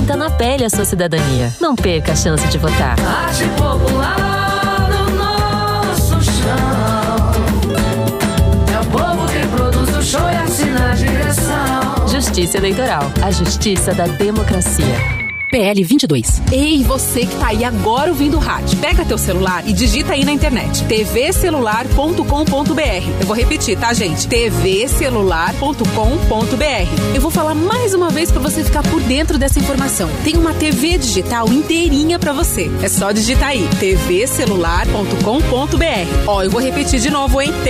Sinta na pele a sua cidadania. Não perca a chance de votar. Arte popular no nosso chão. É o povo que produz o show e assina a direção. Justiça Eleitoral. A justiça da democracia. PL 22. Ei, você que tá aí agora ouvindo o rádio. Pega teu celular e digita aí na internet. tvcelular.com.br. Eu vou repetir, tá, gente? tvcelular.com.br. Eu vou falar mais uma vez pra você ficar por dentro dessa informação. Tem uma TV digital inteirinha pra você. É só digitar aí. tvcelular.com.br. Ó, eu vou repetir de novo, hein?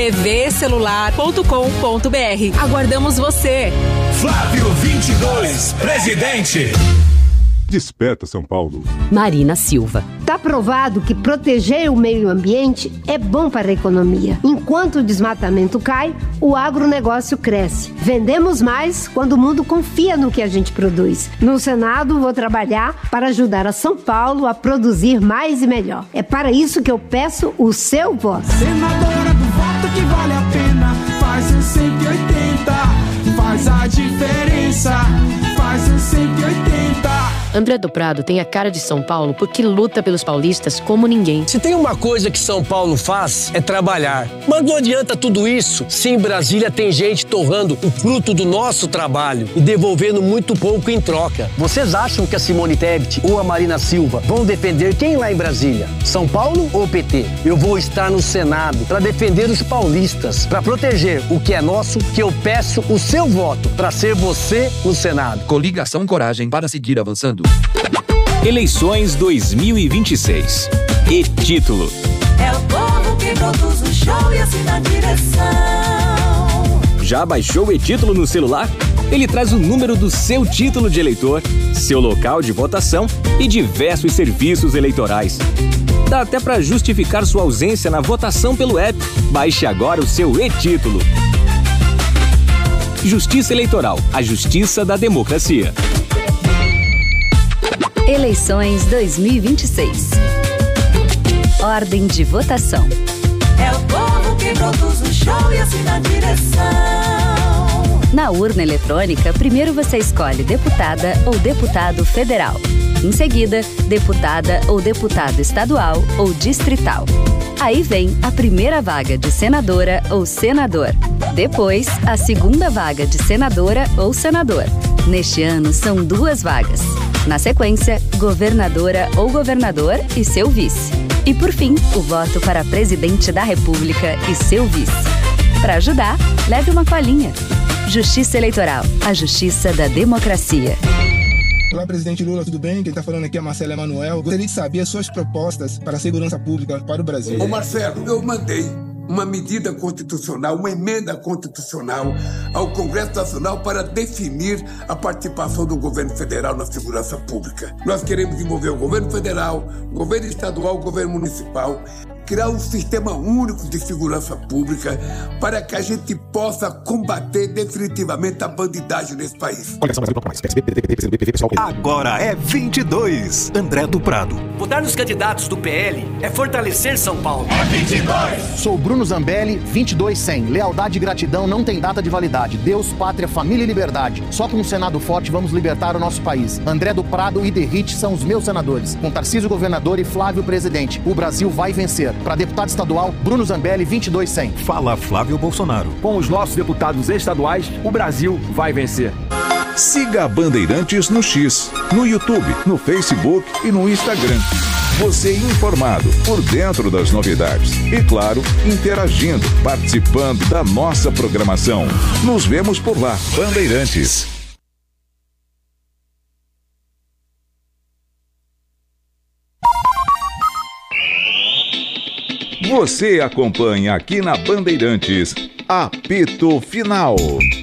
tvcelular.com.br. Aguardamos você. Flávio 22, presidente. Desperta, São Paulo. Marina Silva. Está provado que proteger o meio ambiente é bom para a economia. Enquanto o desmatamento cai, o agronegócio cresce. Vendemos mais quando o mundo confia no que a gente produz. No Senado, vou trabalhar para ajudar a São Paulo a produzir mais e melhor. É para isso que eu peço o seu voto. Senadora do voto que vale a pena, faz o 180, faz a diferença, faz o 180. André do Prado tem a cara de São Paulo porque luta pelos paulistas como ninguém. Se tem uma coisa que São Paulo faz, é trabalhar. Mas não adianta tudo isso se em Brasília tem gente torrando o fruto do nosso trabalho e devolvendo muito pouco em troca. Vocês acham que a Simone Tebet ou a Marina Silva vão defender quem lá em Brasília? São Paulo ou PT? Eu vou estar no Senado para defender os paulistas, para proteger o que é nosso, que eu peço o seu voto para ser você no Senado. Coligação Coragem para seguir avançando. Eleições 2026. E título: É o povo que produz o show e assina a direção. Já baixou o e-título no celular? Ele traz o número do seu título de eleitor, seu local de votação e diversos serviços eleitorais. Dá até para justificar sua ausência na votação pelo app. Baixe agora o seu e-título. Justiça Eleitoral, a justiça da democracia. Eleições 2026. Ordem de votação. É o povo que produz o show e assina a direção. Na urna eletrônica, primeiro você escolhe deputada ou deputado federal. Em seguida, deputada ou deputado estadual ou distrital. Aí vem a primeira vaga de senadora ou senador. Depois, a segunda vaga de senadora ou senador. Neste ano, são 2 vagas. Na sequência, governadora ou governador e seu vice. E por fim, o voto para presidente da República e seu vice. Para ajudar, leve uma colinha. Justiça Eleitoral, a justiça da democracia. Olá, presidente Lula, tudo bem? Quem está falando aqui é Marcelo Emanuel. Gostaria de saber as suas propostas para a segurança pública para o Brasil. Ô Marcelo, eu mandei uma medida constitucional, uma emenda constitucional ao Congresso Nacional para definir a participação do governo federal na segurança pública. Nós queremos envolver o governo federal, o governo estadual, o governo municipal, criar um sistema único de segurança pública para que a gente possa combater definitivamente a bandidagem nesse país. Agora é 22. André do Prado. Votar nos candidatos do PL é fortalecer São Paulo. É 22. Sou Bruno Zambelli, 2200. Lealdade e gratidão não tem data de validade. Deus, pátria, família e liberdade. Só com um Senado forte vamos libertar o nosso país. André do Prado e Derrite são os meus senadores. Com Tarcísio governador e Flávio presidente. O Brasil vai vencer. Para deputado estadual, Bruno Zambelli, 2200. Fala Flávio Bolsonaro. Com os nossos deputados estaduais, o Brasil vai vencer. Siga a Bandeirantes no X, no YouTube, no Facebook e no Instagram. Você informado, por dentro das novidades. E claro, interagindo, participando da nossa programação. Nos vemos por lá. Bandeirantes. Você acompanha aqui na Bandeirantes, Apito Final.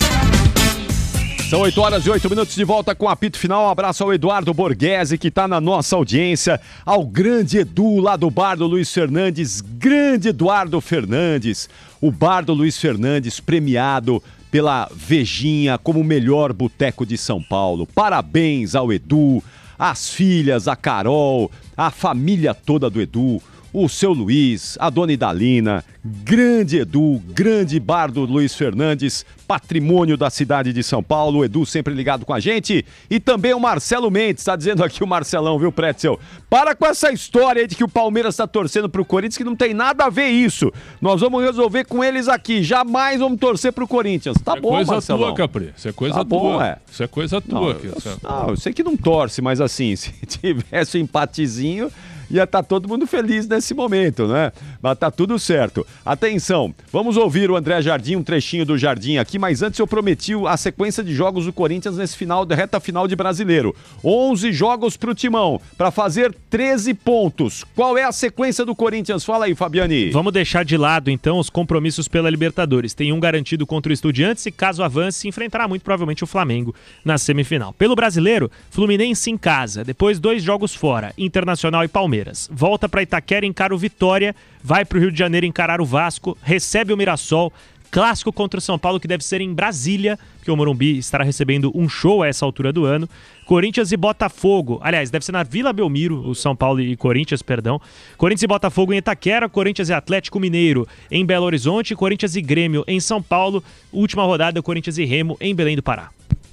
São 8h08 de volta com o Apito Final. Um abraço ao Eduardo Borghese, que está na nossa audiência, ao grande Edu, lá do Bar do Luiz Fernandes, grande Eduardo Fernandes, o Bar do Luiz Fernandes, premiado pela Vejinha como o melhor boteco de São Paulo. Parabéns ao Edu, às filhas, a Carol, a família toda do Edu, o seu Luiz, a dona Idalina, grande Edu, grande bar do Luiz Fernandes, patrimônio da cidade de São Paulo, o Edu sempre ligado com a gente, e também o Marcelo Mendes, tá dizendo aqui o Marcelão, viu, Pretzel? Para com essa história aí de que o Palmeiras tá torcendo pro Corinthians, que não tem nada a ver isso. Nós vamos resolver com eles aqui, jamais vamos torcer pro Corinthians. Tá bom, Marcelão? Isso é coisa tua, Capri, isso é coisa tua. Isso é coisa tua. Não, eu sei que não torce, mas assim, se tivesse um empatezinho, ia estar todo mundo feliz nesse momento, né? Mas tá tudo certo. Atenção, vamos ouvir o André Jardim, um trechinho do Jardim aqui, mas antes eu prometi a sequência de jogos do Corinthians nesse reta final de Brasileiro. 11 jogos pro Timão, para fazer 13 pontos. Qual é a sequência do Corinthians? Fala aí, Fabiani. Vamos deixar de lado, então, os compromissos pela Libertadores. Tem um garantido contra o Estudiantes e, caso avance, enfrentará muito provavelmente o Flamengo na semifinal. Pelo Brasileiro, Fluminense em casa, depois 2 jogos fora, Internacional e Palmeiras. Volta para Itaquera, encara o Vitória, vai para o Rio de Janeiro encarar o Vasco, recebe o Mirassol, clássico contra o São Paulo que deve ser em Brasília, porque o Morumbi estará recebendo um show a essa altura do ano. Corinthians e Botafogo, aliás, deve ser na Vila Belmiro, o São Paulo e Corinthians, perdão. Corinthians e Botafogo em Itaquera, Corinthians e Atlético Mineiro em Belo Horizonte, Corinthians e Grêmio em São Paulo, última rodada Corinthians e Remo em Belém do Pará.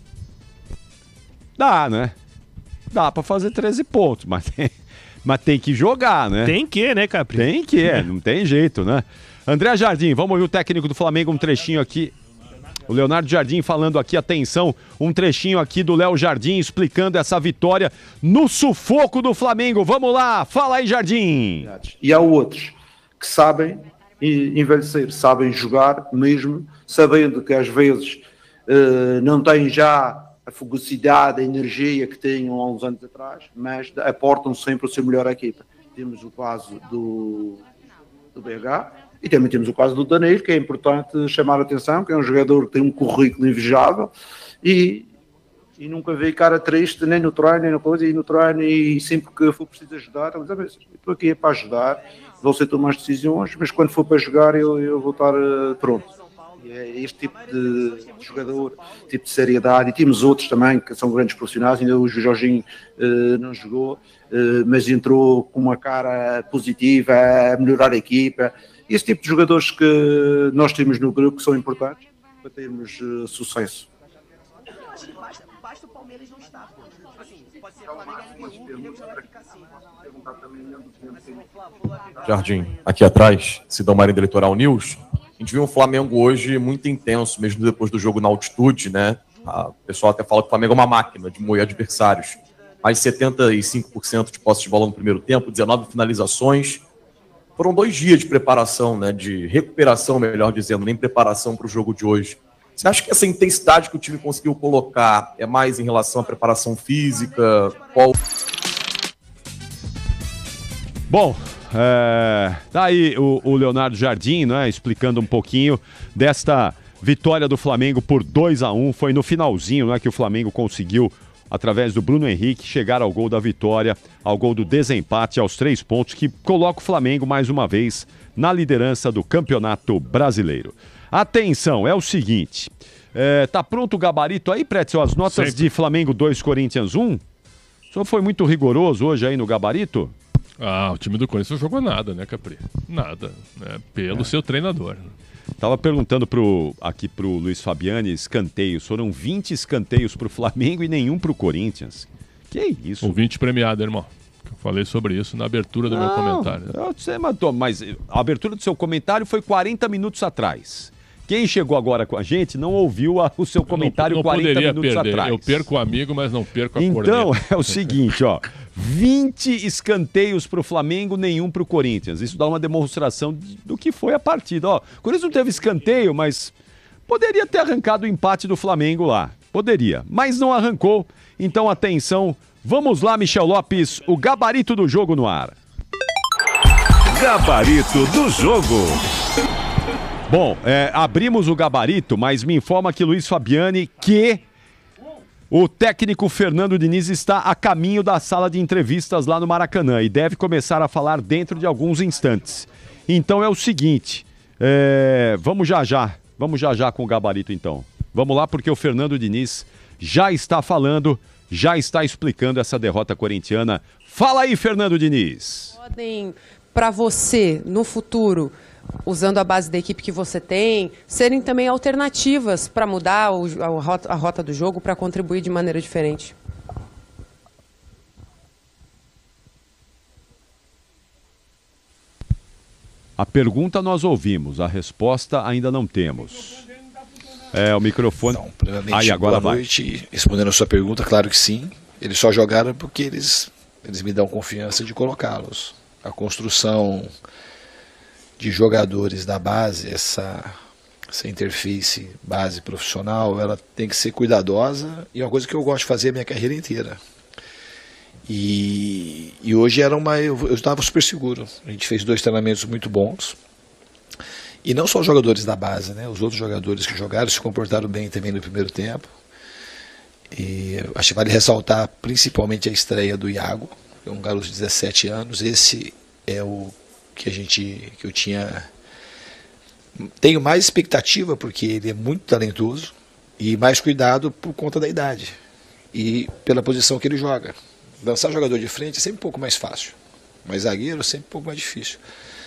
Dá, né? Dá para fazer 13 pontos, mas tem que jogar, né? Tem que, né, Capri? Tem que, não tem jeito, né? André Jardim, vamos ouvir o técnico do Flamengo, um trechinho aqui. O Leonardo Jardim falando aqui, atenção, um trechinho aqui do Léo Jardim explicando essa vitória no sufoco do Flamengo. Vamos lá, fala aí, Jardim. E há outros que sabem envelhecer, sabem jogar mesmo, sabendo que às vezes não têm já a fugacidade, a energia que tinham há uns anos atrás, mas aportam sempre o seu melhor à equipa. Temos o caso do BH e também temos o caso do Danilo, que é importante chamar a atenção, que é um jogador que tem um currículo invejável e nunca veio cara triste, nem no treino, nem na coisa, e no treino, e sempre que for preciso ajudar, ele diz, estou aqui para ajudar, vou ser tomar as decisões, mas quando for para jogar eu vou estar pronto. É este tipo de jogador, tipo de seriedade, e temos outros também que são grandes profissionais, ainda o Jorginho não jogou, mas entrou com uma cara positiva a melhorar a equipa. Esse tipo de jogadores que nós temos no grupo que são importantes para termos sucesso. Basta o Palmeiras não estar. Pode ser Jardim, aqui atrás, Cidão Marinho do Litoral News. A gente viu um Flamengo hoje muito intenso, mesmo depois do jogo na altitude, né? O pessoal até fala que o Flamengo é uma máquina de moer adversários. Mais de 75% de posse de bola no primeiro tempo, 19 finalizações. Foram 2 dias de preparação, né? De recuperação, melhor dizendo, nem preparação para o jogo de hoje. Você acha que essa intensidade que o time conseguiu colocar é mais em relação à preparação física? Bom, tá aí o Leonardo Jardim, né, explicando um pouquinho desta vitória do Flamengo por 2-1. Foi no finalzinho, né, que o Flamengo conseguiu, através do Bruno Henrique, chegar ao gol da vitória, ao gol do desempate, aos 3 pontos, que coloca o Flamengo mais uma vez na liderança do Campeonato Brasileiro. Atenção, é o seguinte, tá pronto o gabarito aí, Pretzel, as notas de Flamengo 2, Corinthians 1? O senhor foi muito rigoroso hoje aí no gabarito? O time do Corinthians não jogou nada, né, Capri? Nada, né? Pelo seu treinador. Tava perguntando aqui pro Luiz Fabiani, escanteios. Foram 20 escanteios pro Flamengo e nenhum pro Corinthians. Que isso? O 20 premiado, irmão. Eu falei sobre isso na abertura do meu comentário. Você matou, mas a abertura do seu comentário foi 40 minutos atrás. Quem chegou agora com a gente não ouviu o seu comentário 40 minutos atrás. Eu perco o amigo, mas não perco a corneta. Então, é o seguinte, 20 escanteios pro Flamengo, nenhum pro Corinthians. Isso dá uma demonstração do que foi a partida. O Corinthians não teve escanteio, mas poderia ter arrancado o empate do Flamengo lá. Poderia, mas não arrancou. Então, atenção, vamos lá, Michel Lopes, o gabarito do jogo no ar. Gabarito do jogo. Bom, abrimos o gabarito, mas me informa aqui Luiz Fabiani que o técnico Fernando Diniz está a caminho da sala de entrevistas lá no Maracanã e deve começar a falar dentro de alguns instantes. Então é o seguinte, vamos já já com o gabarito então. Vamos lá porque o Fernando Diniz já está falando, já está explicando essa derrota corintiana. Fala aí, Fernando Diniz. Podem para você, no futuro, usando a base da equipe que você tem, serem também alternativas para mudar a rota do jogo, para contribuir de maneira diferente? A pergunta nós ouvimos, a resposta ainda não temos. O microfone. Não, primeiramente, Aí, agora boa noite. Respondendo a sua pergunta, claro que sim. Eles só jogaram porque eles me dão confiança de colocá-los. A construção de jogadores da base, essa interface base profissional, ela tem que ser cuidadosa, e é uma coisa que eu gosto de fazer a minha carreira inteira. E hoje eu estava super seguro. A gente fez 2 treinamentos muito bons. E não só os jogadores da base, né? Os outros jogadores que jogaram se comportaram bem também no primeiro tempo. E acho que vale ressaltar principalmente a estreia do Iago, que é um garoto de 17 anos. Esse é o que eu tenho mais expectativa, porque ele é muito talentoso, e mais cuidado por conta da idade e pela posição que ele joga. Lançar jogador de frente é sempre um pouco mais fácil, mas zagueiro é sempre um pouco mais difícil.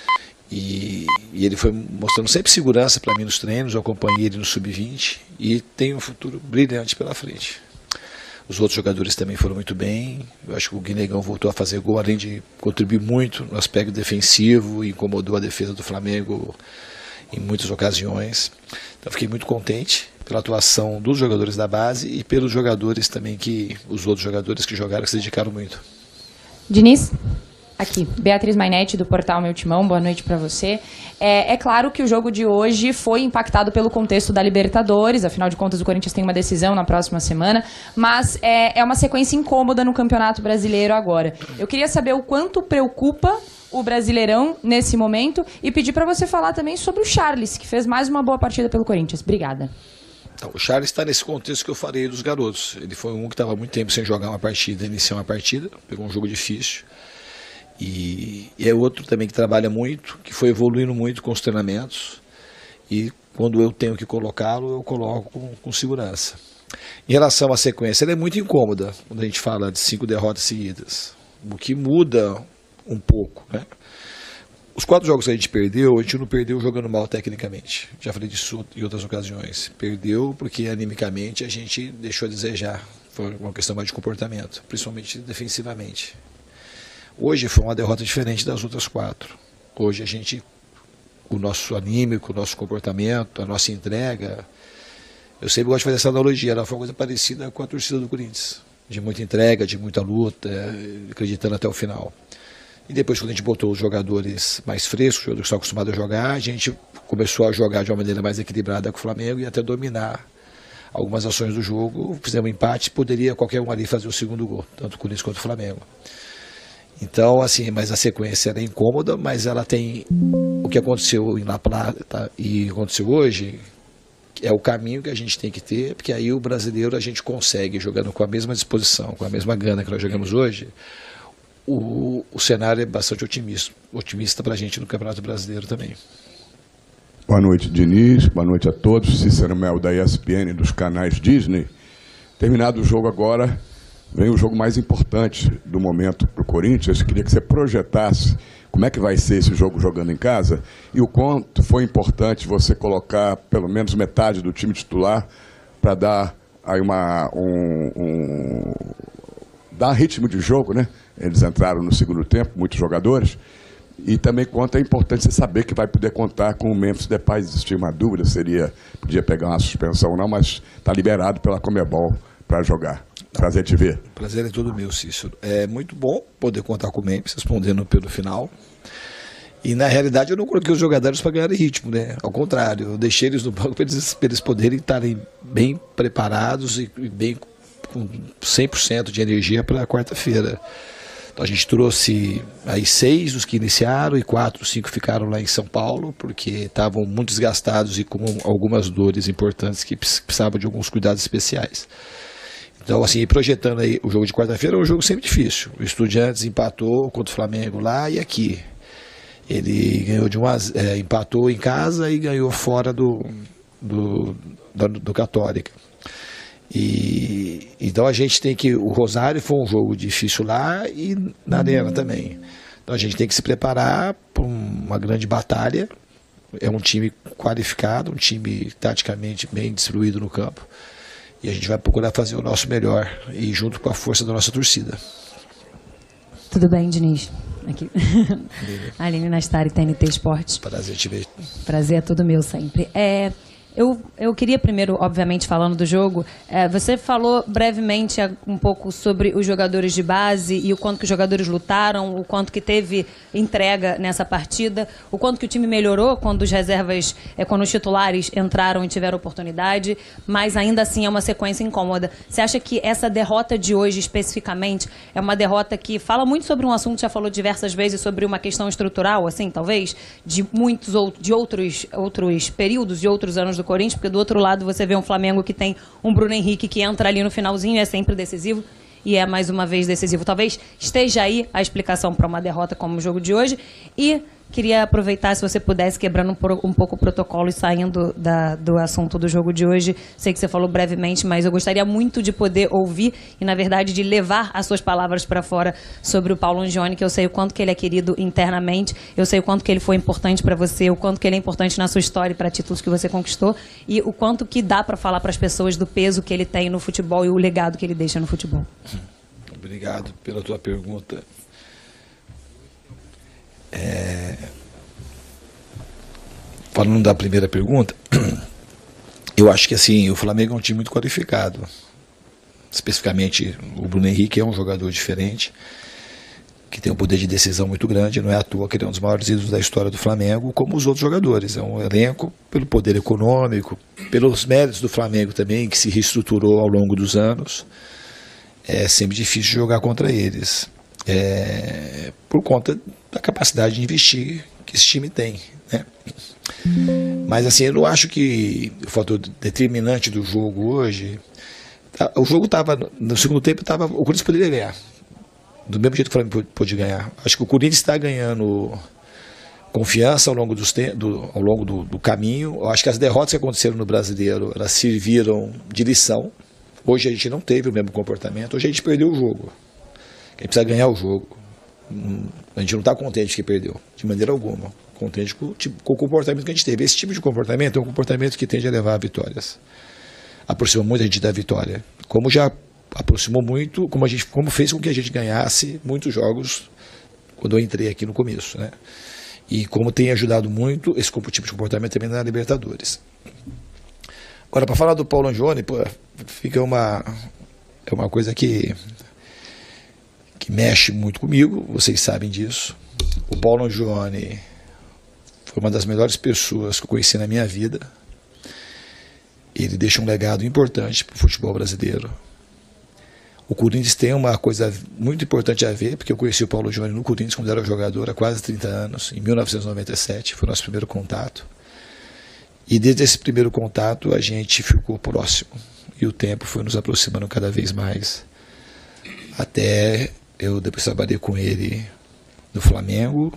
E ele foi mostrando sempre segurança para mim nos treinos. Eu acompanhei ele no Sub-20 e tem um futuro brilhante pela frente. Os outros jogadores também foram muito bem. Eu acho que o Guinegão voltou a fazer gol, além de contribuir muito no aspecto defensivo, e incomodou a defesa do Flamengo em muitas ocasiões. Então fiquei muito contente pela atuação dos jogadores da base e pelos jogadores também, os outros jogadores que jogaram, que se dedicaram muito. Diniz? Aqui, Beatriz Mainetti, do portal Meu Timão, boa noite para você. É claro que o jogo de hoje foi impactado pelo contexto da Libertadores, afinal de contas o Corinthians tem uma decisão na próxima semana, mas é uma sequência incômoda no Campeonato Brasileiro agora. Eu queria saber o quanto preocupa o Brasileirão nesse momento, e pedir para você falar também sobre o Charles, que fez mais uma boa partida pelo Corinthians. Obrigada. Então, o Charles está nesse contexto que eu falei dos garotos. Ele foi um que estava há muito tempo sem jogar uma partida, iniciar uma partida, pegou um jogo difícil. E é outro também que trabalha muito, que foi evoluindo muito com os treinamentos, e quando eu tenho que colocá-lo, eu coloco com segurança. Em relação à sequência, ela é muito incômoda quando a gente fala de 5 derrotas seguidas, o que muda um pouco, né? Os 4 jogos que a gente não perdeu jogando mal tecnicamente. Já falei disso em outras ocasiões. Perdeu porque animicamente a gente deixou a desejar. Foi uma questão mais de comportamento, principalmente defensivamente. Hoje foi uma derrota diferente das outras 4. Hoje o nosso anímico, o nosso comportamento, a nossa entrega, eu sempre gosto de fazer essa analogia, ela foi uma coisa parecida com a torcida do Corinthians, de muita entrega, de muita luta, acreditando até o final. E depois, quando a gente botou os jogadores mais frescos, os jogadores que estão acostumados a jogar, a gente começou a jogar de uma maneira mais equilibrada com o Flamengo e até dominar algumas ações do jogo. Fizemos um empate, poderia qualquer um ali fazer o segundo gol, tanto o Corinthians quanto o Flamengo. Então, assim, mas a sequência é incômoda, mas ela tem o que aconteceu em La Plata e aconteceu hoje, é o caminho que a gente tem que ter, porque aí o brasileiro a gente consegue, jogando com a mesma disposição, com a mesma gana que nós jogamos hoje, o cenário é bastante otimista para a gente no Campeonato Brasileiro também. Boa noite, Diniz, boa noite a todos. Cícero Mel da ESPN, dos canais Disney. Terminado o jogo agora, vem o jogo mais importante do momento para o Corinthians. Queria que você projetasse como é que vai ser esse jogo jogando em casa e o quanto foi importante você colocar pelo menos metade do time titular para dar aí dar ritmo de jogo, né? Eles entraram no segundo tempo, muitos jogadores, e também quanto é importante você saber que vai poder contar com o Memphis Depay. Existia uma dúvida, podia pegar uma suspensão ou não, mas está liberado pela Conmebol para jogar. Prazer te ver. Prazer é todo meu, Cícero. É muito bom poder contar com o Memphis, respondendo pelo final. E na realidade eu não coloquei os jogadores para ganhar ritmo, né? Ao contrário, eu deixei eles no banco para eles poderem estarem bem preparados e bem com 100% de energia para a quarta-feira. Então a gente trouxe aí 6 dos que iniciaram e 4, 5 ficaram lá em São Paulo, porque estavam muito desgastados e com algumas dores importantes que precisavam de alguns cuidados especiais. Então, assim, projetando aí o jogo de quarta-feira, é um jogo sempre difícil. O Estudiantes empatou contra o Flamengo lá e aqui. Ele ganhou empatou em casa e ganhou fora do Católica. Então a gente tem que... O Rosário foi um jogo difícil lá e na Arena também. Então a gente tem que se preparar para uma grande batalha. É um time qualificado, um time taticamente bem distribuído no campo. E a gente vai procurar fazer o nosso melhor e junto com a força da nossa torcida. Tudo bem, Diniz? Aqui. Aline Nastari, TNT Esportes. Prazer te ver. Prazer é todo meu sempre. Eu queria primeiro, obviamente, falando do jogo, você falou brevemente um pouco sobre os jogadores de base e o quanto que os jogadores lutaram, o quanto que teve entrega nessa partida, o quanto que o time melhorou quando os reservas, quando os titulares entraram e tiveram oportunidade, mas ainda assim é uma sequência incômoda. Você acha que essa derrota de hoje, especificamente, é uma derrota que fala muito sobre um assunto que já falou diversas vezes, sobre uma questão estrutural, assim, talvez, de muitos de outros períodos, de outros anos do Corinthians, porque do outro lado você vê um Flamengo que tem um Bruno Henrique que entra ali no finalzinho e é sempre decisivo, e é mais uma vez decisivo. Talvez esteja aí a explicação para uma derrota como o jogo de hoje. E queria aproveitar, se você pudesse, quebrando um pouco o protocolo e saindo do assunto do jogo de hoje. Sei que você falou brevemente, mas eu gostaria muito de poder ouvir e, na verdade, de levar as suas palavras para fora sobre o Paulo Angione, que eu sei o quanto que ele é querido internamente, eu sei o quanto que ele foi importante para você, o quanto que ele é importante na sua história e para títulos que você conquistou, e o quanto que dá para falar para as pessoas do peso que ele tem no futebol e o legado que ele deixa no futebol. Obrigado pela tua pergunta. Falando da primeira pergunta, eu acho que assim, o Flamengo é um time muito qualificado. Especificamente, o Bruno Henrique é um jogador diferente, que tem um poder de decisão muito grande. Não é à toa que ele é um dos maiores ídolos da história do Flamengo, como os outros jogadores. É um elenco pelo poder econômico, pelos méritos do Flamengo também, que se reestruturou ao longo dos anos. É sempre difícil jogar contra eles. Por conta da capacidade de investir que esse time tem, né? Mas assim, eu não acho que o fator determinante do jogo hoje, o jogo estava, no segundo tempo, o Corinthians poderia ganhar, do mesmo jeito que o Flamengo pôde ganhar. Acho que o Corinthians está ganhando confiança ao longo do caminho. Eu acho que as derrotas que aconteceram no Brasileiro, elas serviram de lição. Hoje a gente não teve o mesmo comportamento, hoje a gente perdeu o jogo. A gente precisa ganhar o jogo. A gente não está contente que perdeu, de maneira alguma. Contente com o comportamento que a gente teve. Esse tipo de comportamento é um comportamento que tende a levar a vitórias. Aproxima muito a gente da vitória. Como já aproximou muito, como fez com que a gente ganhasse muitos jogos quando eu entrei aqui no começo, né? E como tem ajudado muito esse tipo de comportamento também na Libertadores. Agora, para falar do Paulo Angione, fica uma coisa que mexe muito comigo, vocês sabem disso. O Paulo Angione foi uma das melhores pessoas que eu conheci na minha vida. Ele deixa um legado importante para o futebol brasileiro. O Corinthians tem uma coisa muito importante a ver, porque eu conheci o Paulo Angione no Corinthians quando era jogador há quase 30 anos, em 1997, foi o nosso primeiro contato. E desde esse primeiro contato a gente ficou próximo, e o tempo foi nos aproximando cada vez mais, até eu depois trabalhei com ele no Flamengo,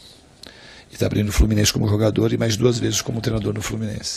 e trabalhei no Fluminense como jogador e mais 2 vezes como treinador no Fluminense.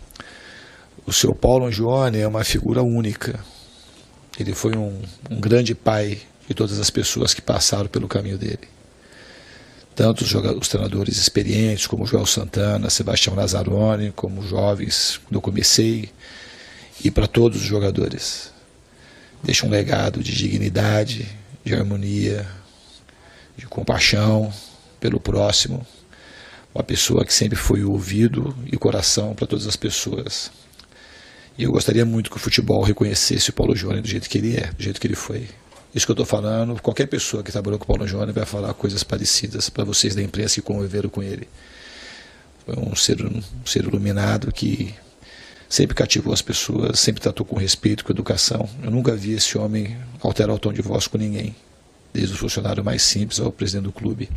O seu Paulo Angione é uma figura única. Ele foi um grande pai de todas as pessoas que passaram pelo caminho dele. Tanto os treinadores experientes, como o Joel Santana, Sebastião Lazzaroni, como os jovens, quando eu comecei, e para todos os jogadores. Deixa um legado de dignidade, de harmonia, de compaixão pelo próximo. Uma pessoa que sempre foi ouvido e coração para todas as pessoas. E eu gostaria muito que o futebol reconhecesse o Paulo Angione do jeito que ele é, do jeito que ele foi. Isso que eu estou falando, qualquer pessoa que trabalhou com o Paulo Angione vai falar coisas parecidas para vocês da imprensa que conviveram com ele. Foi um ser iluminado que sempre cativou as pessoas, sempre tratou com respeito, com educação. Eu nunca vi esse homem alterar o tom de voz com ninguém, desde o funcionário mais simples ao presidente do clube.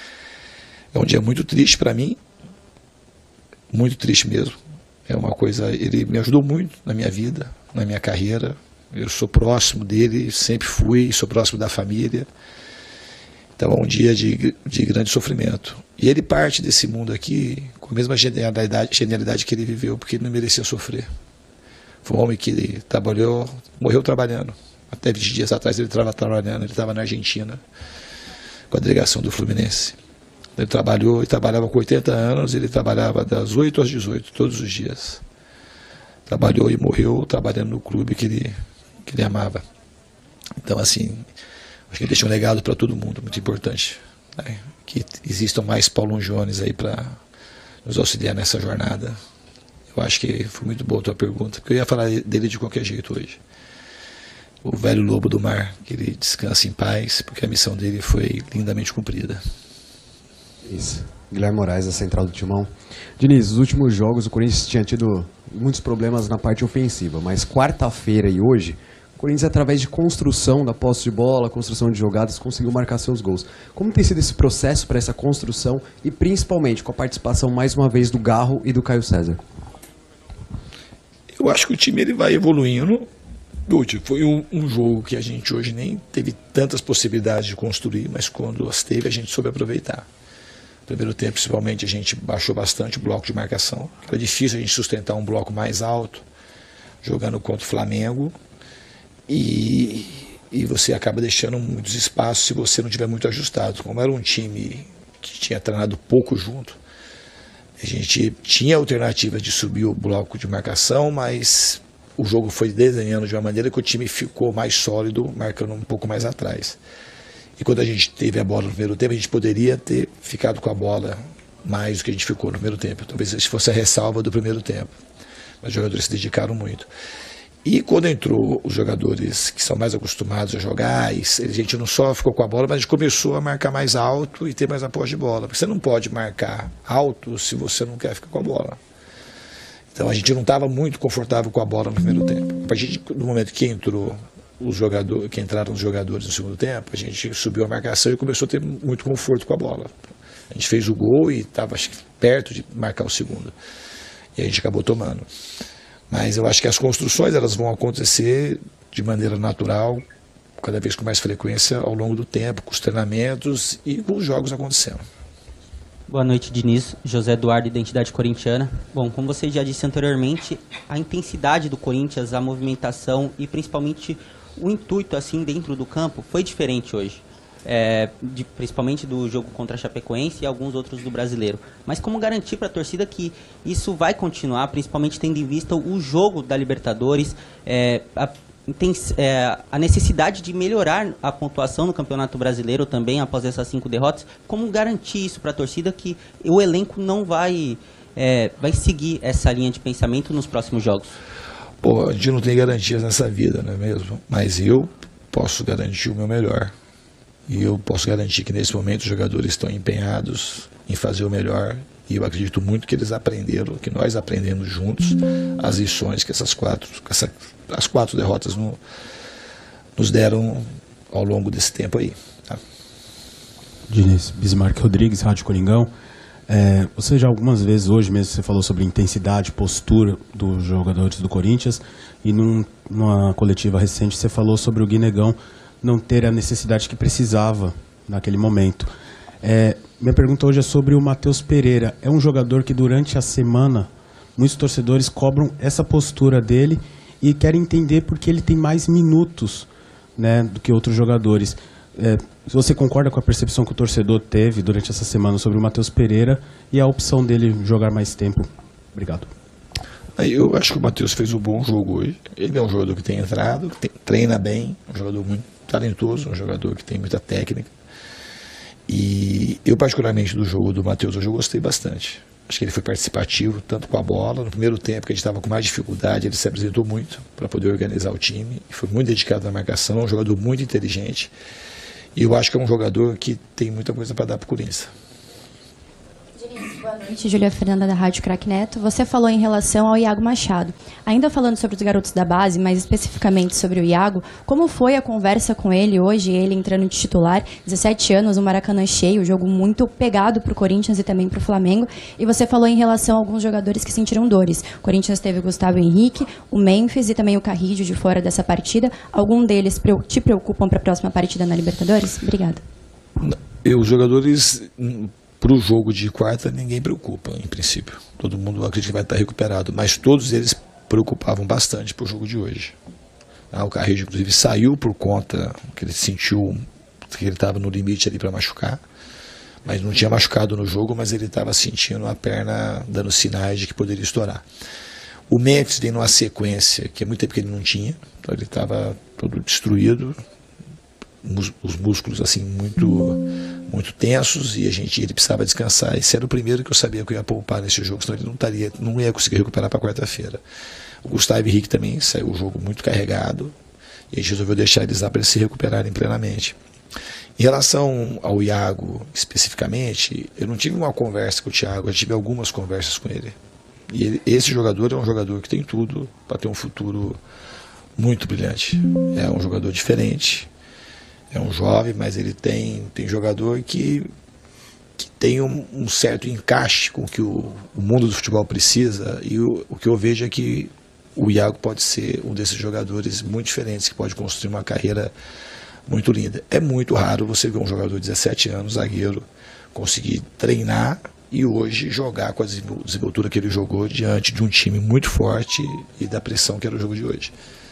É um dia muito triste para mim, muito triste mesmo. É uma coisa, ele me ajudou muito na minha vida, na minha carreira. Eu sou próximo dele, sempre fui, sou próximo da família. Então é um dia de grande sofrimento. E ele parte desse mundo aqui com a mesma genialidade que ele viveu, porque ele não merecia sofrer. Foi um homem que morreu trabalhando. Até 20 dias atrás ele estava trabalhando, ele estava na Argentina, com a delegação do Fluminense. Ele trabalhou e trabalhava com 80 anos, ele trabalhava das 8 às 18, todos os dias. Trabalhou e morreu trabalhando no clube que ele amava. Então, assim, acho que ele deixou um legado para todo mundo, muito importante. Né? Que existam mais Paulo Jones aí para nos auxiliar nessa jornada. Eu acho que foi muito boa a tua pergunta, porque eu ia falar dele de qualquer jeito hoje. O velho lobo do mar, que ele descanse em paz, porque a missão dele foi lindamente cumprida. Isso. Guilherme Moraes, da Central do Timão. Diniz, nos últimos jogos o Corinthians tinha tido muitos problemas na parte ofensiva, mas quarta-feira e hoje, o Corinthians, através de construção da posse de bola, construção de jogadas, conseguiu marcar seus gols. Como tem sido esse processo para essa construção e principalmente com a participação mais uma vez do Garro e do Caio César? Eu acho que o time ele vai evoluindo. Foi um jogo que a gente hoje nem teve tantas possibilidades de construir, mas quando as teve a gente soube aproveitar. No primeiro tempo, principalmente, a gente baixou bastante o bloco de marcação. Era difícil a gente sustentar um bloco mais alto, jogando contra o Flamengo. E você acaba deixando muitos espaços se você não tiver muito ajustado. Como era um time que tinha treinado pouco junto, a gente tinha alternativa de subir o bloco de marcação, mas o jogo foi desenhando de uma maneira que o time ficou mais sólido, marcando um pouco mais atrás. E quando a gente teve a bola no primeiro tempo, a gente poderia ter ficado com a bola mais do que a gente ficou no primeiro tempo. Talvez essa fosse a ressalva do primeiro tempo. Mas os jogadores se dedicaram muito. E quando entrou os jogadores que são mais acostumados a jogar, a gente não só ficou com a bola, mas a gente começou a marcar mais alto e ter mais a posse de bola. Porque você não pode marcar alto se você não quer ficar com a bola. Então a gente não estava muito confortável com a bola no primeiro tempo. A partir do momento que entraram os jogadores no segundo tempo, a gente subiu a marcação e começou a ter muito conforto com a bola. A gente fez o gol e estava perto de marcar o segundo. E a gente acabou tomando. Mas eu acho que as construções elas vão acontecer de maneira natural, cada vez com mais frequência ao longo do tempo, com os treinamentos e com os jogos acontecendo. Boa noite, Diniz. José Eduardo, Identidade Corintiana. Bom, como você já disse anteriormente, a intensidade do Corinthians, a movimentação e principalmente o intuito assim dentro do campo foi diferente hoje. Principalmente do jogo contra a Chapecoense e alguns outros do Brasileiro. Mas como garantir para a torcida que isso vai continuar, principalmente tendo em vista o jogo da Libertadores, a necessidade de melhorar a pontuação no Campeonato Brasileiro também após essas 5 derrotas? Como garantir isso para a torcida que o elenco não vai seguir essa linha de pensamento nos próximos jogos? A gente não tem garantias nessa vida, não é mesmo? Mas eu posso garantir o meu melhor. E eu posso garantir que nesse momento os jogadores estão empenhados em fazer o melhor. E eu acredito muito que eles aprenderam, que nós aprendemos juntos as lições que as 4 derrotas nos deram ao longo desse tempo aí. Tá? Diniz, Bismarck Rodrigues, Rádio Coringão. Você já algumas vezes hoje mesmo você falou sobre intensidade, postura dos jogadores do Corinthians e numa coletiva recente você falou sobre o Guinegão não ter a necessidade que precisava naquele momento. Minha pergunta hoje é sobre o Matheus Pereira. É um jogador que durante a semana muitos torcedores cobram essa postura dele e querem entender porque ele tem mais minutos, né, do que outros jogadores. Você concorda com a percepção que o torcedor teve durante essa semana sobre o Matheus Pereira e a opção dele jogar mais tempo? Obrigado. Eu acho que o Matheus fez um bom jogo hoje. Ele é um jogador que tem entrado, que treina bem, um jogador muito talentoso, um jogador que tem muita técnica. E eu, particularmente, do jogo do Matheus hoje, eu gostei bastante. Acho que ele foi participativo, tanto com a bola. No primeiro tempo, que a gente estava com mais dificuldade, ele se apresentou muito para poder organizar o time. Foi muito dedicado na marcação, um jogador muito inteligente. E eu acho que é um jogador que tem muita coisa para dar para o Corinthians. Boa noite, Júlia Fernanda da Rádio Crack Neto. Você falou em relação ao Iago Machado. Ainda falando sobre os garotos da base, mas especificamente sobre o Iago, como foi a conversa com ele hoje, ele entrando de titular, 17 anos, o Maracanã cheio, jogo muito pegado para o Corinthians e também para o Flamengo. E você falou em relação a alguns jogadores que sentiram dores. O Corinthians teve o Gustavo Henrique, o Memphis e também o Carrillo de fora dessa partida. Algum deles te preocupam para a próxima partida na Libertadores? Obrigada. Os jogadores... Para o jogo de quarta, ninguém preocupa, em princípio. Todo mundo acredita que vai estar recuperado. Mas todos eles preocupavam bastante para o jogo de hoje. O Carrillo, inclusive, saiu por conta que ele sentiu que ele estava no limite ali para machucar, mas não tinha machucado no jogo, mas ele estava sentindo a perna dando sinais de que poderia estourar. O Memphis vem numa sequência que há muito tempo que ele não tinha, então ele estava todo destruído, os músculos assim muito tensos, e ele precisava descansar. Esse era o primeiro que eu sabia que eu ia poupar nesse jogo, senão ele não ia conseguir recuperar para quarta-feira. O Gustavo Henrique também saiu o jogo muito carregado, e a gente resolveu deixar eles lá para eles se recuperarem plenamente. Em relação ao Iago especificamente, eu não tive uma conversa com o Thiago, eu tive algumas conversas com ele. E esse jogador é um jogador que tem tudo para ter um futuro muito brilhante. É um jogador diferente, é um jovem, mas ele tem jogador que tem um certo encaixe com o que o mundo do futebol precisa, e o que eu vejo é que o Iago pode ser um desses jogadores muito diferentes, que pode construir uma carreira muito linda. É muito raro você ver um jogador de 17 anos, zagueiro, conseguir treinar e hoje jogar com a desenvoltura que ele jogou diante de um time muito forte e da pressão que era o jogo de hoje.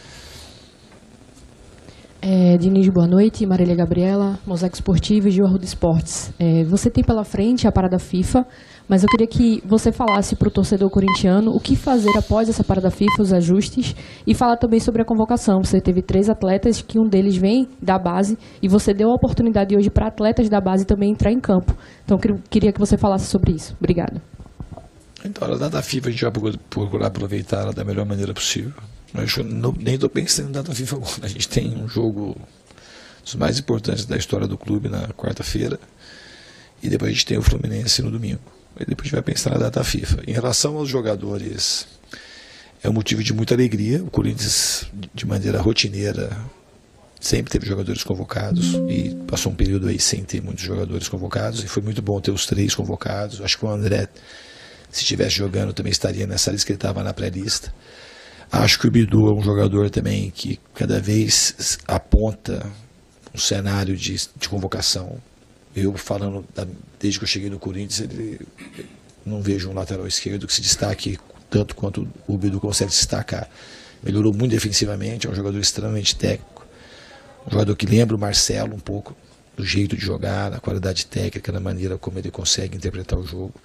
Diniz, boa noite. Marília Gabriela, Mosaico Esportivo e Gil Arruda Esportes. Você tem pela frente a parada FIFA, mas eu queria que você falasse para o torcedor corintiano o que fazer após essa parada FIFA, os ajustes, e falar também sobre a convocação. Você teve 3 atletas, que um deles vem da base, e você deu a oportunidade hoje para atletas da base também entrar em campo. Então, eu queria que você falasse sobre isso. Obrigada. Então, a data FIFA a gente vai procurar aproveitar ela da melhor maneira possível. Nem estou pensando em data FIFA agora. A gente tem um jogo dos mais importantes da história do clube na quarta-feira, e depois a gente tem o Fluminense no domingo. E depois a gente vai pensar na data FIFA. Em relação aos jogadores, é um motivo de muita alegria. O Corinthians, de maneira rotineira, sempre teve jogadores convocados, e passou um período aí sem ter muitos jogadores convocados, e foi muito bom ter os 3 convocados. Acho que o André, se estivesse jogando, também estaria nessa lista, que ele estava na pré-lista. Acho que o Bidu é um jogador também que cada vez aponta um cenário de convocação. Eu falando, desde que eu cheguei no Corinthians, não vejo um lateral esquerdo que se destaque tanto quanto o Bidu consegue se destacar. Melhorou muito defensivamente, é um jogador extremamente técnico, um jogador que lembra o Marcelo um pouco, do jeito de jogar, da qualidade técnica, da maneira como ele consegue interpretar o jogo.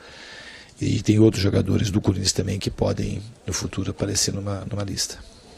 E tem outros jogadores do Corinthians também que podem, no futuro, aparecer numa lista.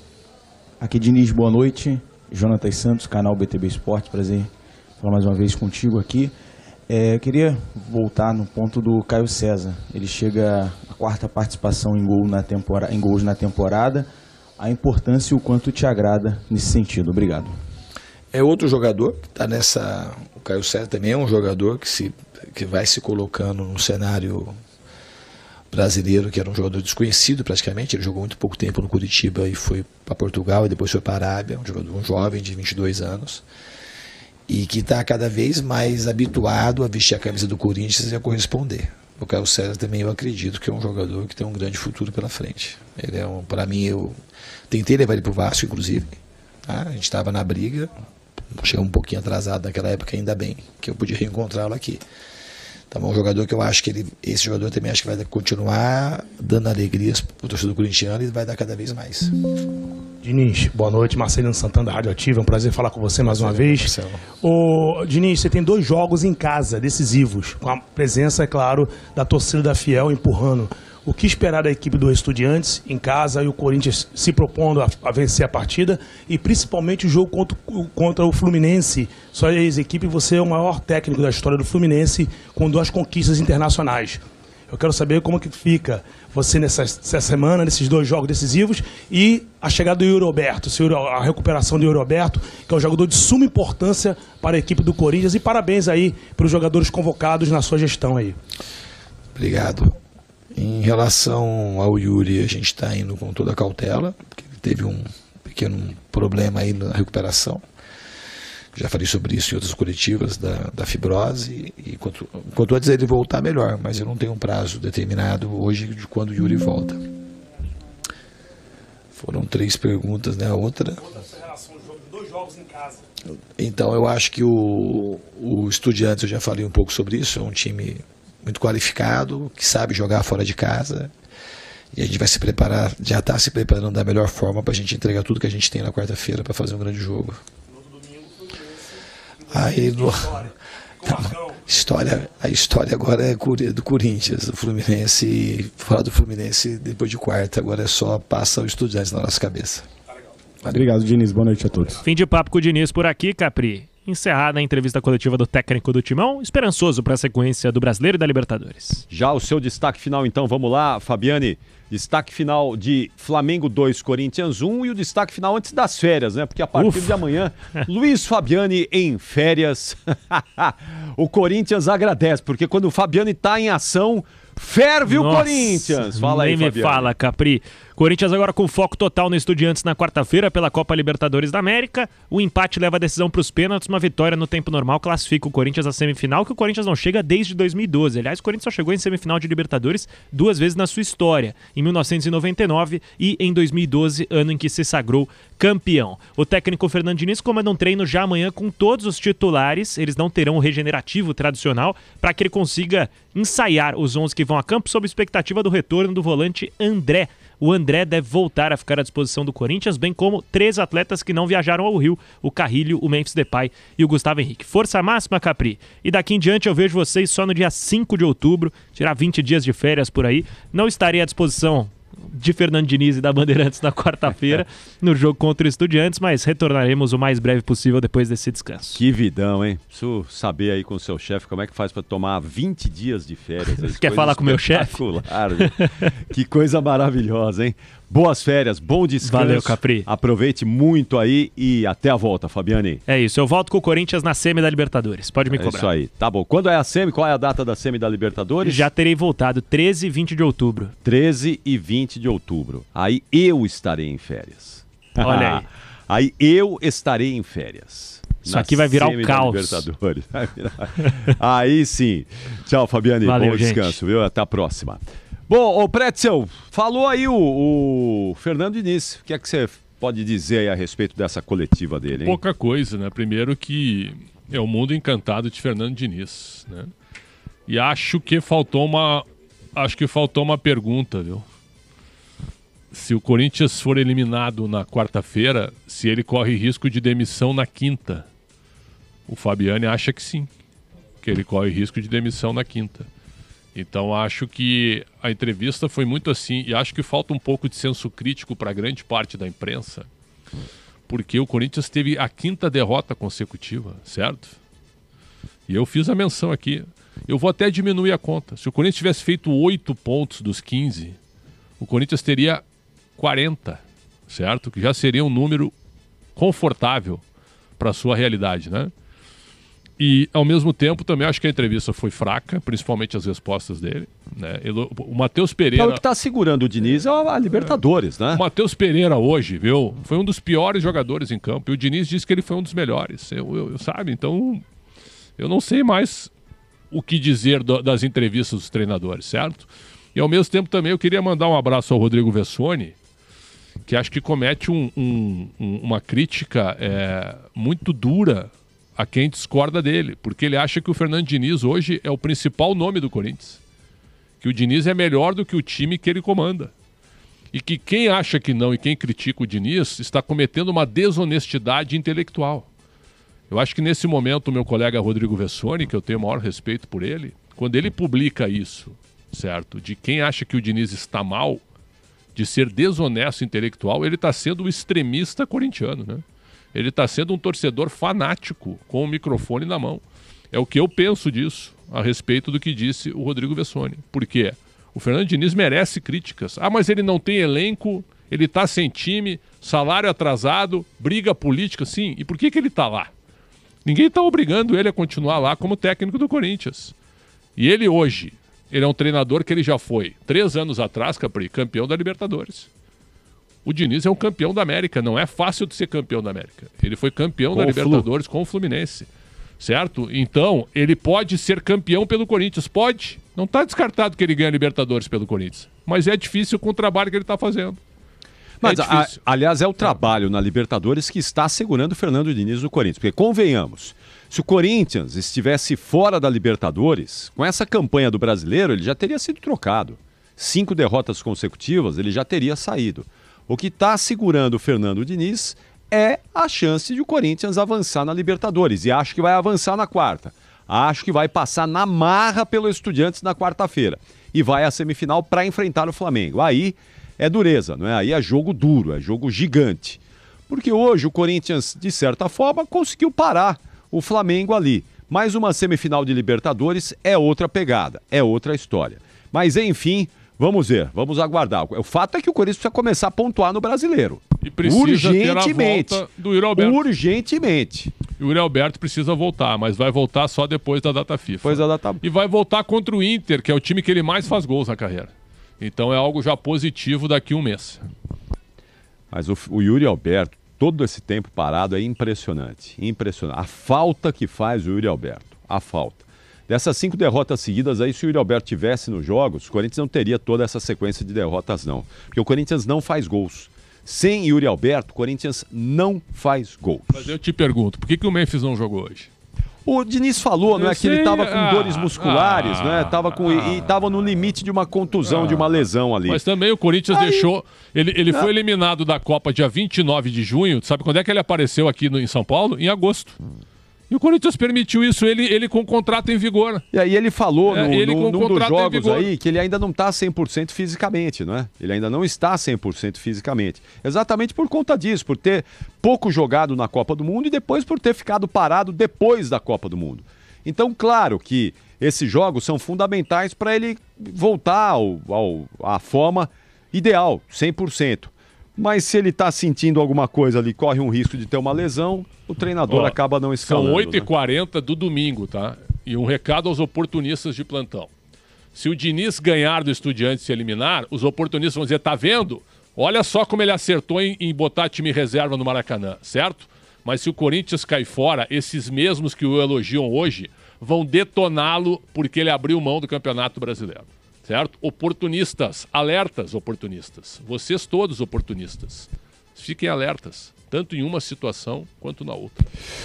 Aqui, Diniz, boa noite. Jonatas Santos, canal BTB Esporte, prazer falar mais uma vez contigo aqui. Eu queria voltar no ponto do Caio César. Ele chega à 4ª participação em gols na temporada. A importância e o quanto te agrada nesse sentido. Obrigado. É outro jogador que está nessa... O Caio César também é um jogador que vai se colocando num cenário brasileiro, que era um jogador desconhecido praticamente. Ele jogou muito pouco tempo no Curitiba e foi para Portugal e depois foi para a Arábia. Um jovem de 22 anos e que está cada vez mais habituado a vestir a camisa do Corinthians e a corresponder. O Caio César também, eu acredito que é um jogador que tem um grande futuro pela frente. Ele para mim, eu tentei levar ele para o Vasco, inclusive. Tá? A gente estava na briga, chegou um pouquinho atrasado naquela época, ainda bem que eu pude reencontrá-lo aqui. Então, é um jogador que eu acho que esse jogador também acho que vai continuar dando alegrias para o torcedor corintiano e vai dar cada vez mais. Diniz, boa noite. Marcelino Santana da Rádio Ativa, é um prazer falar com você mais uma vez. Diniz, você tem 2 jogos em casa decisivos, com a presença, é claro, da torcida da Fiel empurrando. O que esperar da equipe do Estudiantes em casa e o Corinthians se propondo a vencer a partida, e principalmente o jogo contra o Fluminense? Só a ex-equipe, você é o maior técnico da história do Fluminense com 2 conquistas internacionais. Eu quero saber como que fica você nessa semana, nesses 2 jogos decisivos, e a chegada do Yuri Alberto, a recuperação do Yuri Alberto, que é um jogador de suma importância para a equipe do Corinthians, e parabéns aí para os jogadores convocados na sua gestão aí. Obrigado. Em relação ao Yuri, a gente está indo com toda a cautela, porque ele teve um pequeno problema aí na recuperação. Já falei sobre isso em outras coletivas da fibrose, e quanto antes ele voltar, melhor, mas eu não tenho um prazo determinado hoje de quando o Yuri volta. Foram 3 perguntas, né? A outra... Então, eu acho que o Estudiantes, eu já falei um pouco sobre isso, é um time muito qualificado, que sabe jogar fora de casa, e a gente vai se preparar, já está se preparando da melhor forma para a gente entregar tudo que a gente tem na quarta-feira para fazer um grande jogo. Aí a história agora é do Corinthians, do Fluminense, fora do Fluminense depois de quarta, agora só passa o Estudiantes na nossa cabeça. Obrigado, Diniz. Boa noite a todos. Fim de papo com o Diniz por aqui, Capri. Encerrada a entrevista coletiva do técnico do Timão, esperançoso para a sequência do Brasileiro e da Libertadores. Já o seu destaque final, então, vamos lá, Fabiane. Destaque final de Flamengo 2, Corinthians 1 e o destaque final antes das férias, né? Porque a partir de amanhã, Luiz Fabiane em férias. O Corinthians agradece, porque quando o Fabiane tá em ação, ferve o Corinthians. Fala aí, Fabiane. Nem me fala, Capri. Corinthians agora com foco total no Estudiantes na quarta-feira pela Copa Libertadores da América. O empate leva a decisão para os pênaltis, uma vitória no tempo normal classifica o Corinthians à semifinal, que o Corinthians não chega desde 2012. Aliás, o Corinthians só chegou em semifinal de Libertadores 2 vezes na sua história, em 1999 e em 2012, ano em que se sagrou campeão. O técnico Fernando Diniz comanda um treino já amanhã com todos os titulares. Eles não terão o regenerativo tradicional para que ele consiga ensaiar os 11 que vão a campo sob expectativa do retorno do volante André. O André deve voltar a ficar à disposição do Corinthians, bem como 3 atletas que não viajaram ao Rio, o Carrilho, o Memphis Depay e o Gustavo Henrique. Força máxima, Capri. E daqui em diante eu vejo vocês só no dia 5 de outubro, tirar 20 dias de férias por aí. Não estarei à disposição de Fernando Diniz e da Bandeirantes na quarta-feira no jogo contra o Estudiantes, mas retornaremos o mais breve possível depois desse descanso. Que vidão, hein? Preciso saber aí com o seu chefe como é que faz para tomar 20 dias de férias. Quer falar com o meu chefe? Que coisa maravilhosa, hein? Boas férias, bom descanso. Valeu, Capri. Aproveite muito aí e até a volta, Fabiane. É isso, eu volto com o Corinthians na semi da Libertadores. Pode me cobrar. É isso aí. Tá bom. Quando é a semi? Qual é a data da semi da Libertadores? Já terei voltado, 13 e 20 de outubro. 13 e 20 de outubro. Aí eu estarei em férias. Olha aí. Aí eu estarei em férias. Isso aqui vai virar o caos. Vai virar. Aí sim. Tchau, Fabiane. Valeu, bom descanso, gente. Viu? Até a próxima. Bom, ô Pretzel, falou aí o Fernando Diniz. O que é que você pode dizer aí a respeito dessa coletiva dele, hein? Pouca coisa, né? Primeiro que é o mundo encantado de Fernando Diniz, né? E acho que faltou uma pergunta, viu? Se o Corinthians for eliminado na quarta-feira, se ele corre risco de demissão na quinta. O Fabiane acha que sim, que ele corre risco de demissão na quinta. Então acho que a entrevista foi muito assim, e acho que falta um pouco de senso crítico para grande parte da imprensa, porque o Corinthians teve a 5ª derrota consecutiva, certo? E eu fiz a menção aqui, eu vou até diminuir a conta. Se o Corinthians tivesse feito 8 pontos dos 15, o Corinthians teria 40, certo? Que já seria um número confortável para a sua realidade, né? E, ao mesmo tempo, também acho que a entrevista foi fraca, principalmente as respostas dele, né? O Matheus Pereira... Então, o que está segurando o Diniz é a Libertadores, né? O Matheus Pereira hoje, viu? Foi um dos piores jogadores em campo. E o Diniz disse que ele foi um dos melhores. Sabe? Então, eu não sei mais o que dizer das entrevistas dos treinadores, certo? E, ao mesmo tempo, também eu queria mandar um abraço ao Rodrigo Vessoni, que acho que comete uma crítica muito dura a quem discorda dele, porque ele acha que o Fernando Diniz hoje é o principal nome do Corinthians, que o Diniz é melhor do que o time que ele comanda, e que quem acha que não e quem critica o Diniz está cometendo uma desonestidade intelectual. Eu acho que nesse momento o meu colega Rodrigo Vessoni, que eu tenho o maior respeito por ele, quando ele publica isso, certo, de quem acha que o Diniz está mal, de ser desonesto intelectual, ele está sendo o extremista corintiano, né? Ele está sendo um torcedor fanático com o microfone na mão. É o que eu penso disso a respeito do que disse o Rodrigo Vessoni. Por quê? O Fernando Diniz merece críticas. Ah, mas ele não tem elenco, ele está sem time, salário atrasado, briga política. Sim, e por que ele está lá? Ninguém está obrigando ele a continuar lá como técnico do Corinthians. E ele hoje, ele é um treinador que ele já foi, 3 anos atrás, Capri, campeão da Libertadores. O Diniz é um campeão da América, não é fácil de ser campeão da América. Ele foi campeão da Libertadores com o Fluminense, certo? Então, ele pode ser campeão pelo Corinthians, pode. Não está descartado que ele ganhe a Libertadores pelo Corinthians, mas é difícil com o trabalho que ele está fazendo. Mas, aliás, é o trabalho na Libertadores que está segurando o Fernando Diniz no Corinthians, porque convenhamos, se o Corinthians estivesse fora da Libertadores, com essa campanha do Brasileiro, ele já teria sido trocado. 5 derrotas consecutivas, ele já teria saído. O que está segurando o Fernando Diniz é a chance de o Corinthians avançar na Libertadores. E acho que vai avançar na quarta. Acho que vai passar na marra pelo Estudiantes na quarta-feira. E vai à semifinal para enfrentar o Flamengo. Aí é dureza, não é? Aí é jogo duro, é jogo gigante. Porque hoje o Corinthians, de certa forma, conseguiu parar o Flamengo ali. Mais uma semifinal de Libertadores é outra pegada, é outra história. Mas enfim, vamos ver, vamos aguardar. O fato é que o Corinthians precisa começar a pontuar no Brasileiro. E precisa urgentemente. ter a volta do Yuri Alberto. Urgentemente. O Yuri Alberto precisa voltar, mas vai voltar só depois da data FIFA. Depois da data... E vai voltar contra o Inter, que é o time que ele mais faz gols na carreira. Então é algo já positivo daqui a um mês. Mas o Yuri Alberto, todo esse tempo parado, é impressionante. Impressionante. A falta que faz o Yuri Alberto. A falta. Dessas 5 derrotas seguidas aí, se o Yuri Alberto tivesse nos jogos, o Corinthians não teria toda essa sequência de derrotas, não. Porque o Corinthians não faz gols. Sem Yuri Alberto, o Corinthians não faz gols. Mas eu te pergunto, por que o Memphis não jogou hoje? O Diniz falou, não é, que ele estava com dores musculares, né? E estava no limite de uma contusão, de uma lesão ali. Mas também o Corinthians deixou... Ele foi eliminado da Copa dia 29 de junho. Sabe quando é que ele apareceu aqui em São Paulo? Em agosto. E o Corinthians permitiu isso, ele com o contrato em vigor. E aí ele falou num dos jogos aí que ele ainda não está 100% fisicamente, não é? Ele ainda não está 100% fisicamente. Exatamente por conta disso, por ter pouco jogado na Copa do Mundo e depois por ter ficado parado depois da Copa do Mundo. Então, claro que esses jogos são fundamentais para ele voltar à forma ideal, 100%. Mas se ele está sentindo alguma coisa ali, corre um risco de ter uma lesão, o treinador acaba não escalando. São 8h40 do domingo, tá? E um recado aos oportunistas de plantão. Se o Diniz ganhar do Estudiantes e se eliminar, os oportunistas vão dizer, tá vendo? Olha só como ele acertou em botar time reserva no Maracanã, certo? Mas se o Corinthians cair fora, esses mesmos que o elogiam hoje vão detoná-lo porque ele abriu mão do Campeonato Brasileiro. Certo? Oportunistas, alertas oportunistas. Vocês todos oportunistas. Fiquem alertas, tanto em uma situação quanto na outra.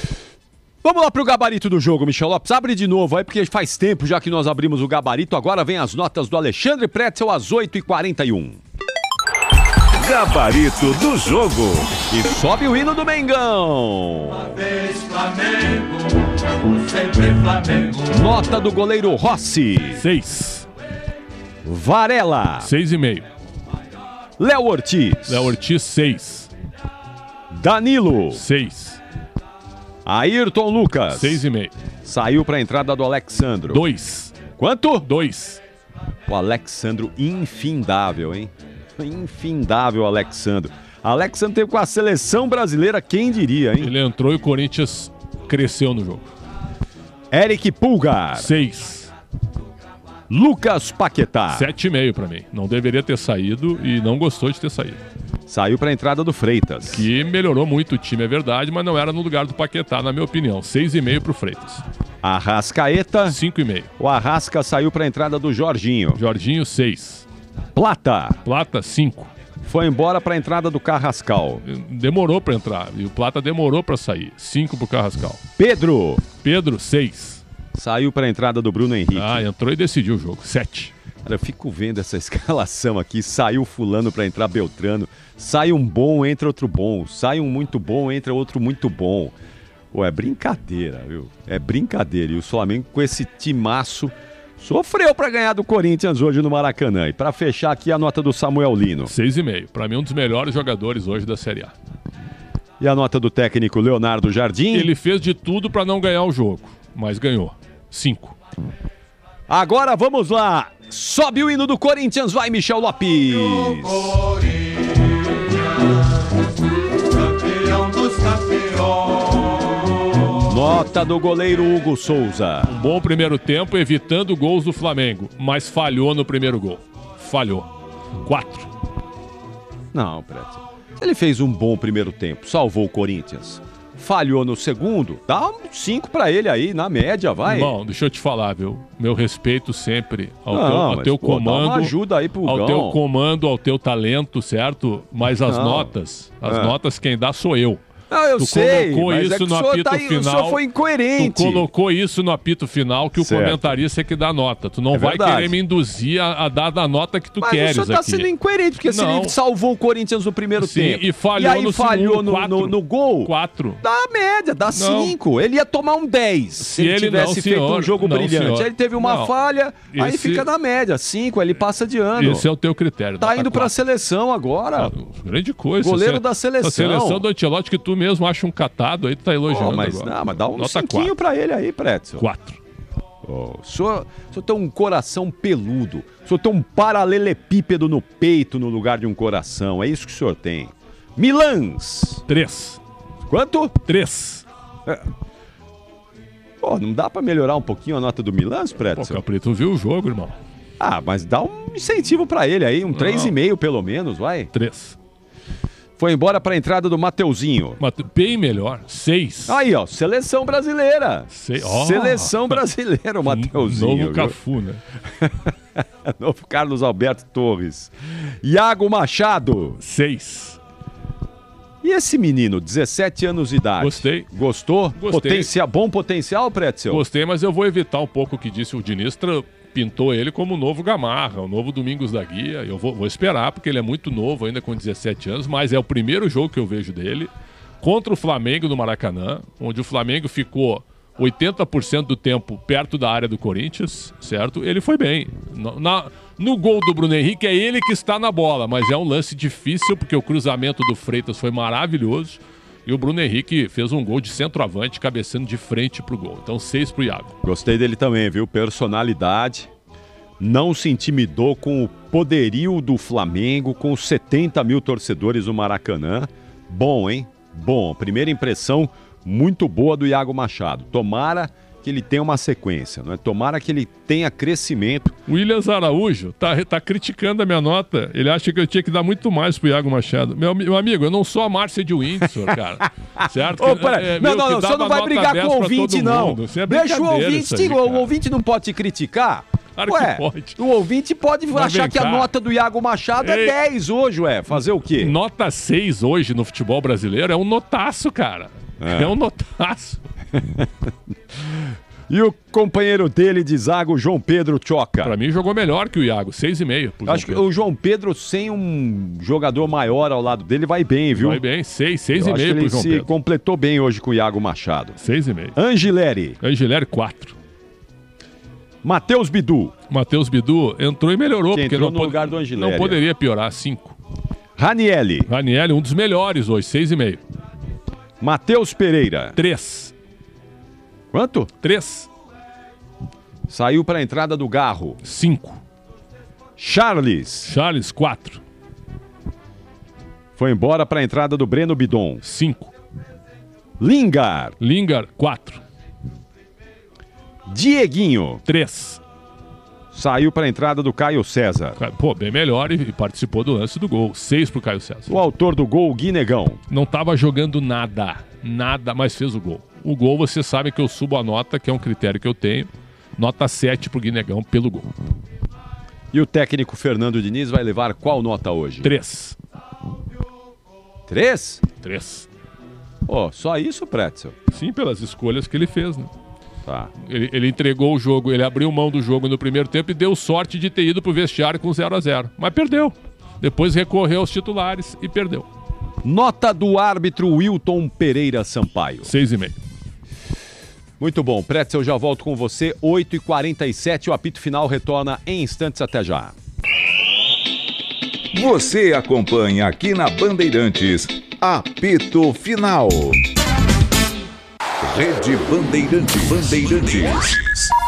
Vamos lá pro gabarito do jogo, Michel Lopes. Abre de novo aí, porque faz tempo já que nós abrimos o gabarito. Agora vem as notas do Alexandre Pretzel às 8h41. Gabarito do jogo. E sobe o hino do Mengão. Uma vez Flamengo, sempre Flamengo. Nota do goleiro Rossi. 6. Varela. 6,5. Léo Ortiz. Léo Ortiz, 6. Danilo. 6. Ayrton Lucas. 6,5. Saiu para a entrada do Alexandro. 2. Quanto? 2. O Alexandro infindável, hein? Infindável Alexandro. Alexandro teve com a seleção brasileira, quem diria, hein? Ele entrou e o Corinthians cresceu no jogo. Eric Pulgar. 6. Lucas Paquetá. 7,5 para mim. Não deveria ter saído e não gostou de ter saído. Saiu para a entrada do Freitas. Que melhorou muito o time, é verdade, mas não era no lugar do Paquetá, na minha opinião. 6,5 pro Freitas. Arrascaeta. 5,5. O Arrasca saiu para a entrada do Jorginho. Jorginho, 6. Plata. Plata, 5. Foi embora para a entrada do Carrascal. Demorou para entrar. E o Plata demorou para sair. 5 pro Carrascal. Pedro. Pedro, 6. Saiu para a entrada do Bruno Henrique. Entrou e decidiu o jogo. 7. Cara, eu fico vendo essa escalação aqui. Saiu fulano para entrar Beltrano. Sai um bom, entra outro bom. Sai um muito bom, entra outro muito bom. Pô, é brincadeira, viu? É brincadeira. E o Flamengo com esse timaço sofreu para ganhar do Corinthians hoje no Maracanã. E para fechar aqui a nota do Samuel Lino. 6,5. Para mim um dos melhores jogadores hoje da Série A. E a nota do técnico Leonardo Jardim? Ele fez de tudo para não ganhar o jogo, mas ganhou. 5. Agora vamos lá. Sobe o hino do Corinthians, vai Michel Lopes. Campeão dos campeões. Nota do goleiro Hugo Souza. Um bom primeiro tempo, evitando gols do Flamengo, mas falhou no primeiro gol. Falhou. 4. Não, Pretzel. Ele fez um bom primeiro tempo, salvou o Corinthians. Falhou no segundo, dá 5 pra ele aí, na média, vai. Bom, deixa eu te falar, viu? Meu respeito sempre ao teu comando. Dá uma ajuda aí pro ao teu comando, ao teu talento, certo? Mas as notas quem dá sou eu. Não, eu tu sei, colocou mas isso é que no o senhor apito o final. senhor foi incoerente. Tu colocou isso no apito final que o Certo. comentarista é que dá nota. Tu não vai verdade. querer me induzir a dar a nota que tu Mas queres o senhor tá aqui. sendo incoerente, porque se Não. ele salvou o Corinthians no primeiro Sim, tempo e falhou aí no falhou segundo, no gol, 4. dá média, dá 5. Ele ia tomar um 10 se ele tivesse feito um jogo brilhante. senhor. Aí ele teve uma Não. falha, aí Esse- fica na média, 5, ele passa de ano. Esse é o teu critério. Tá nota indo pra 4. seleção agora. Grande coisa. Goleiro Essa- da seleção. A seleção do Ancelotti que tu mesmo acha um catado, aí tu tá elogiando mas, agora. não, mas dá um Nota 5 pra ele aí, Pretzel. 4. O senhor tem um coração peludo. O senhor tem um paralelepípedo no peito no lugar de um coração. É isso que o senhor tem. Milãs. 3. Quanto? 3. Pô, não dá pra melhorar um pouquinho a nota do Milãs, Pretzel? Pô, Caprito, viu o jogo, irmão? Ah, mas dá um incentivo pra ele aí, um 3,5 pelo menos, vai. 3. Foi embora pra entrada do Mateuzinho. Bem melhor, 6. Aí, ó, seleção brasileira. Ó. Seleção brasileira, o Mateuzinho. Novo Cafu, né? Novo Carlos Alberto Torres. Iago Machado. 6. E esse menino, 17 anos de idade? Gostei. Gostou? Gostei. Bom potencial, Pretzel? Gostei, mas eu vou evitar um pouco o que disse o Diniz. Pintou ele como o novo Gamarra, o novo Domingos da Guia. Eu vou esperar, porque ele é muito novo, ainda com 17 anos, mas é o primeiro jogo que eu vejo dele contra o Flamengo no Maracanã, onde o Flamengo ficou 80% do tempo perto da área do Corinthians, certo? Ele foi bem. No gol do Bruno Henrique é ele que está na bola, mas é um lance difícil, porque o cruzamento do Freitas foi maravilhoso. E o Bruno Henrique fez um gol de centroavante, cabeceando de frente pro gol. Então 6 pro Iago. Gostei dele também, viu? Personalidade. Não se intimidou com o poderio do Flamengo, com os 70 mil torcedores no Maracanã. Bom, hein? Bom. Primeira impressão muito boa do Iago Machado. Tomara que ele tenha uma sequência, não é? Tomara que ele tenha crescimento. O Williams Araújo tá criticando a minha nota. Ele acha que eu tinha que dar muito mais pro Iago Machado. Meu amigo, eu não sou a Márcia de Windsor, cara. Certo? Ô, não, você não vai brigar com o ouvinte, não. Deixa o ouvinte não pode te criticar. Claro ué, que pode. O ouvinte pode achar que a nota do Iago Machado é 10 hoje, ué. Fazer o quê? Nota 6 hoje no futebol brasileiro é um notaço, cara. É um notaço. E o companheiro dele de zaga, o João Pedro Choca. Pra mim jogou melhor que o Iago, 6,5. Acho que o João Pedro, sem um jogador maior ao lado dele, vai bem, viu? Vai bem, 6,5 pro João Pedro. Ele se completou bem hoje com o Iago Machado. 6,5. Angileri. Angileri, 4. Matheus Bidu. Matheus Bidu entrou e melhorou. Que porque entrou não no lugar do Angileri. Não poderia piorar, 5. Ranielli. Ranielli, um dos melhores hoje, 6,5. Matheus Pereira. 3. Quanto? 3. Saiu para a entrada do Garro. 5. Charles. Charles, 4. Foi embora para a entrada do Breno Bidon. 5. Lingard. Lingard, 4. Dieguinho. 3. Saiu para a entrada do Caio César. Pô, bem melhor e participou do lance do gol. 6 pro Caio César. O autor do gol, o Guinegão. Não tava jogando nada, mas fez o gol. O gol, você sabe que eu subo a nota, que é um critério que eu tenho. Nota 7 pro Guinegão pelo gol. E o técnico Fernando Diniz vai levar qual nota hoje? 3. 3? 3. Ó, só isso, Pretzel? Sim, pelas escolhas que ele fez, né? Tá. Ele entregou o jogo, ele abriu mão do jogo no primeiro tempo e deu sorte de ter ido pro vestiário com 0-0. Mas perdeu. Depois recorreu aos titulares e perdeu. Nota do árbitro Wilton Pereira Sampaio. 6,5. Muito bom. Pretzel, já volto com você. 8h47, o apito final retorna em instantes. Até já. Você acompanha aqui na Bandeirantes, apito final. Rede Bandeirantes.